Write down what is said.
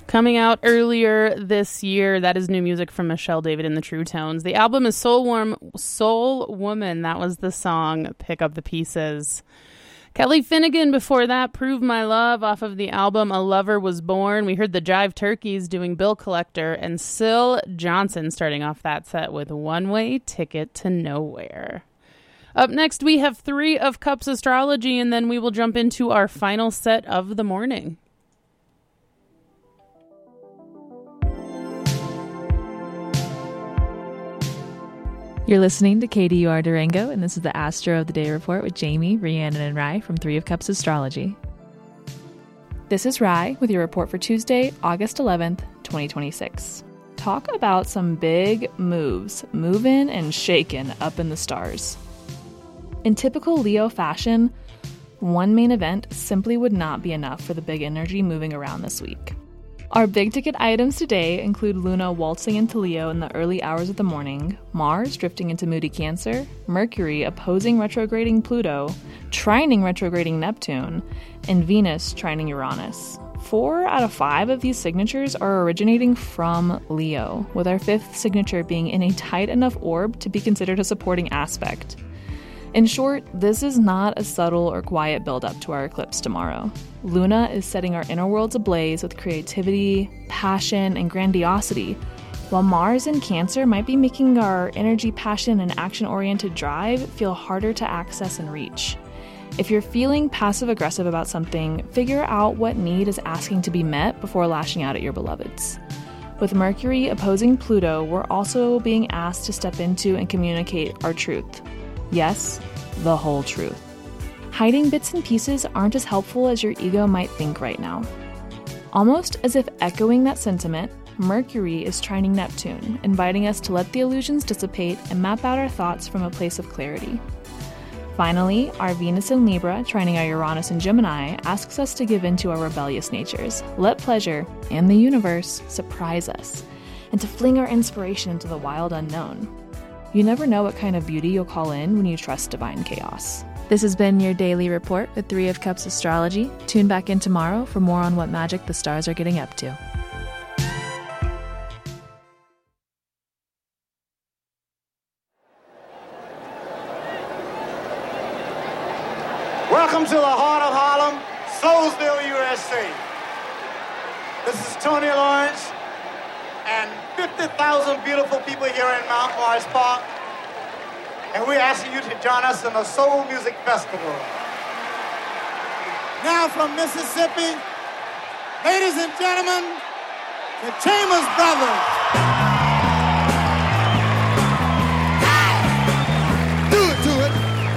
Coming out earlier this year, that is new music from Michelle David and the True Tones. The album is Soul Woman. That was the song Pick Up the Pieces. Kelly Finnegan before that, Prove My Love, off of the album A Lover Was Born. We heard the Jive Turkeys doing Bill Collector, and Syl Johnson starting off that set with One Way Ticket to Nowhere. Up next, we have 3 of Cups Astrology, and then we will jump into our final set of the morning. You're listening to KDUR Durango, and this is the Astro of the Day Report with Jamie, Rhiannon, and Rye from 3 of Cups Astrology. This is Rye with your report for Tuesday, August 11th, 2026. Talk about some big moves, moving and shaking up in the stars. In typical Leo fashion, one main event simply would not be enough for the big energy moving around this week. Our big-ticket items today include Luna waltzing into Leo in the early hours of the morning, Mars drifting into moody Cancer, Mercury opposing retrograding Pluto, trining retrograding Neptune, and Venus trining Uranus. 4 out of 5 of these signatures are originating from Leo, with our 5th signature being in a tight enough orb to be considered a supporting aspect. In short, this is not a subtle or quiet build-up to our eclipse tomorrow. Luna is setting our inner worlds ablaze with creativity, passion, and grandiosity, while Mars in Cancer might be making our energy, passion, and action-oriented drive feel harder to access and reach. If you're feeling passive-aggressive about something, figure out what need is asking to be met before lashing out at your beloveds. With Mercury opposing Pluto, we're also being asked to step into and communicate our truth. Yes, the whole truth. Hiding bits and pieces aren't as helpful as your ego might think right now. Almost as if echoing that sentiment, Mercury is trining Neptune, inviting us to let the illusions dissipate and map out our thoughts from a place of clarity. Finally, our Venus in Libra, trining our Uranus in Gemini, asks us to give in to our rebellious natures, let pleasure and the universe surprise us, and to fling our inspiration into the wild unknown. You never know what kind of beauty you'll call in when you trust divine chaos. This has been your daily report with 3 of Cups Astrology. Tune back in tomorrow for more on what magic the stars are getting up to. Welcome to the heart of Harlem, Soulsville, USA. This is Tony Lawrence and 50,000 beautiful people here in Mount Morris Park. And we're asking you to join us in the Soul Music Festival. Now from Mississippi, ladies and gentlemen, the Chambers Brothers.